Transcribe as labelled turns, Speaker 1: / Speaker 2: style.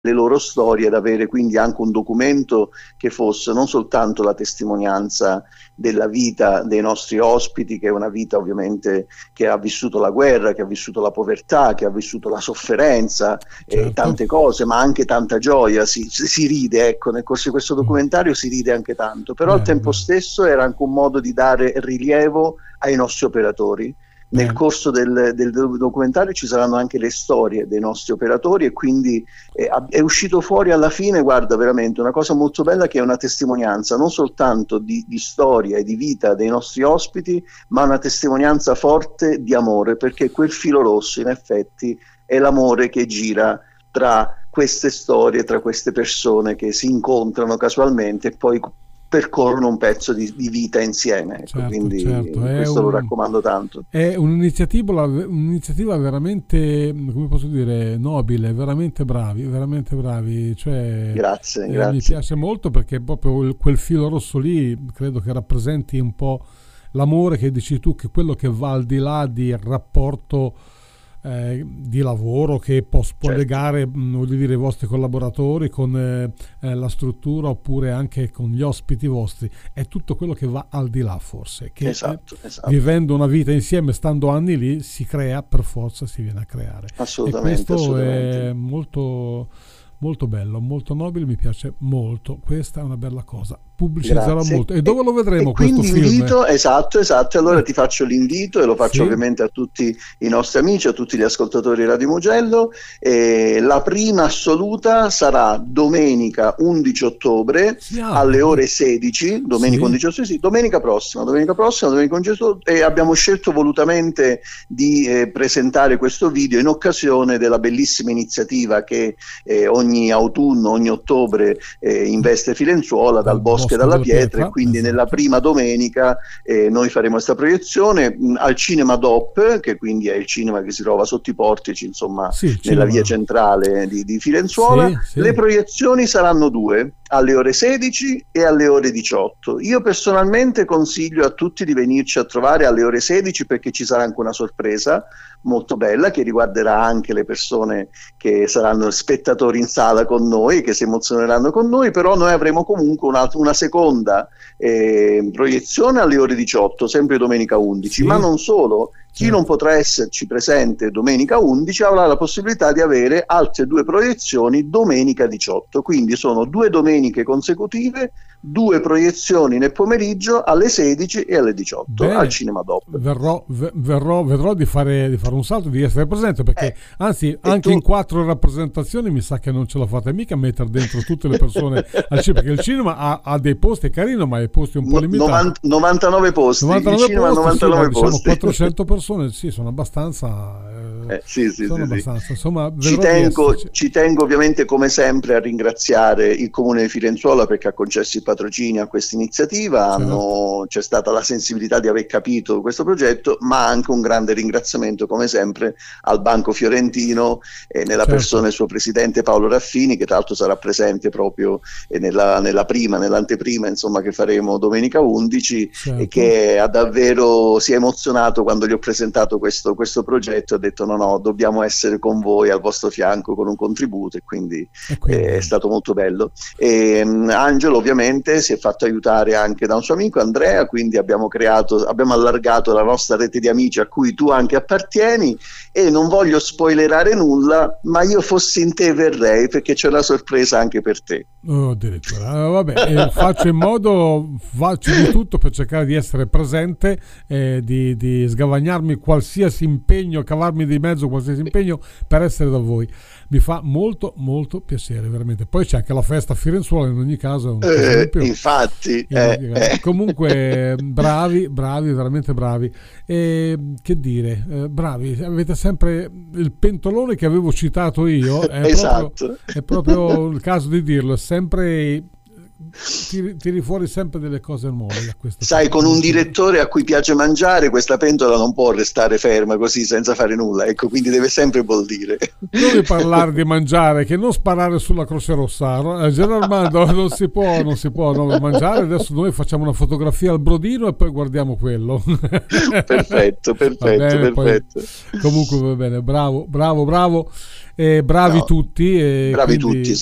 Speaker 1: le loro storie, ad avere quindi anche un documento che fosse non soltanto la testimonianza della vita dei nostri ospiti, che è una vita ovviamente che ha vissuto la guerra, che ha vissuto la povertà, che ha vissuto la sofferenza,
Speaker 2: certo.
Speaker 1: tante cose, ma anche tanta gioia. Si ride, ecco, nel corso di questo documentario si ride anche tanto, però al tempo stesso era anche un modo di dare rilievo ai nostri operatori. Nel corso del documentario ci saranno anche le storie dei nostri operatori, e quindi è uscito fuori alla fine, guarda, veramente una cosa molto bella, che è una testimonianza non soltanto di storia e di vita dei nostri ospiti, ma una testimonianza forte di amore, perché quel filo rosso in effetti è l'amore che gira tra queste storie, tra queste persone che si incontrano casualmente e poi percorrono un pezzo di vita insieme, ecco.
Speaker 2: Certo,
Speaker 1: quindi
Speaker 2: certo.
Speaker 1: questo lo raccomando tanto.
Speaker 2: È un'iniziativa veramente, come posso dire, nobile, veramente bravi. Cioè,
Speaker 1: Grazie.
Speaker 2: Mi piace molto, perché proprio quel filo rosso lì credo che rappresenti un po' l'amore che dici tu, che quello che va al di là di rapporto di lavoro, che può legare, voglio dire, i vostri collaboratori con la struttura, oppure anche con gli ospiti vostri. È tutto quello che va al di là, forse, che
Speaker 1: esatto.
Speaker 2: vivendo una vita insieme, stando anni lì, si crea, per forza si viene a creare.
Speaker 1: Assolutamente,
Speaker 2: e questo
Speaker 1: assolutamente.
Speaker 2: è molto molto bello, molto nobile, mi piace molto. Questa è una bella cosa, pubblicizzerò
Speaker 1: Grazie.
Speaker 2: molto. E dove lo vedremo questo film?
Speaker 1: Invito, esatto, allora ti faccio l'invito, e lo faccio ovviamente a tutti i nostri amici, a tutti gli ascoltatori di Radio Mugello. La prima assoluta sarà domenica 11 ottobre alle ore 16, domenica 11 ottobre, domenica prossima, domenica 11 ottobre, e abbiamo scelto volutamente di presentare questo video in occasione della bellissima iniziativa che ogni autunno, ogni ottobre investe Filenzuola dal Bosco e dalla Pietra, e quindi nella prima domenica noi faremo questa proiezione al Cinema DOP, che quindi è il cinema che si trova sotto i portici, insomma, nella via centrale di Filenzuola. Le proiezioni saranno due, alle ore 16 e alle ore 18. Io personalmente consiglio a tutti di venirci a trovare alle ore 16, perché ci sarà anche una sorpresa molto bella che riguarderà anche le persone che saranno spettatori in sala con noi, che si emozioneranno con noi. Però noi avremo comunque una seconda proiezione alle ore 18, sempre domenica 11, ma non solo. Chi non potrà esserci presente domenica 11 avrà la possibilità di avere altre due proiezioni domenica 18, quindi sono 2 domeniche consecutive, 2 proiezioni nel pomeriggio alle 16 e alle 18 al Cinema DOP.
Speaker 2: Vedrò di fare un salto, di essere presente, perché anzi anche in 4 rappresentazioni mi sa che non ce la fate mica a mettere dentro tutte le persone al cinema, perché il cinema ha dei posti, è carino, ma ha posti un po' limitati.
Speaker 1: 99 posti,
Speaker 2: 99
Speaker 1: il cinema
Speaker 2: posti,
Speaker 1: 99
Speaker 2: diciamo
Speaker 1: posti.
Speaker 2: 400 persone, sono abbastanza. Abbastanza. Insomma,
Speaker 1: ci tengo ovviamente, come sempre, a ringraziare il Comune di Filenzuola, perché ha concesso il patrocinio a questa iniziativa. C'è stata la sensibilità di aver capito questo progetto, ma anche un grande ringraziamento, come sempre, al Banco Fiorentino, nella persona del suo presidente Paolo Raffini, che tra l'altro sarà presente proprio nell'anteprima, insomma, che faremo domenica 11, e che si è emozionato quando gli ho presentato questo progetto. Ha detto no, dobbiamo essere con voi, al vostro fianco, con un contributo, e quindi è stato molto bello. Angelo ovviamente si è fatto aiutare anche da un suo amico, Andrea, quindi abbiamo allargato la nostra rete di amici, a cui tu anche appartieni, e non voglio spoilerare nulla, ma io fossi in te verrei, perché c'è una sorpresa anche per te.
Speaker 2: Addirittura. Faccio di tutto per cercare di essere presente, di sgavagnarmi qualsiasi impegno, cavarmi di mezzo qualsiasi impegno per essere da voi. Mi fa molto molto piacere, veramente. Poi c'è anche la festa a Firenzuola, in ogni caso.
Speaker 1: Infatti.
Speaker 2: Comunque bravi, veramente bravi. Che dire, bravi. Avete sempre il pentolone che avevo citato io. È proprio il caso di dirlo, sempre tiri fuori sempre delle cose nuove da questo.
Speaker 1: Sai, con un direttore a cui piace mangiare, questa pentola non può restare ferma così senza fare nulla, ecco, quindi deve sempre bollire.
Speaker 2: Devi parlare di mangiare, che non sparare sulla Croce Rossa. Gerarmando, non si può mangiare. Adesso noi facciamo una fotografia al brodino e poi guardiamo quello.
Speaker 1: Perfetto.
Speaker 2: Poi, comunque va bene, bravo. Bravi tutti.
Speaker 1: Bravi tutti.